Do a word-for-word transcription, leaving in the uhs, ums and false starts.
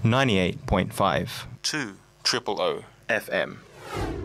ninety-eight point five two triple O F M.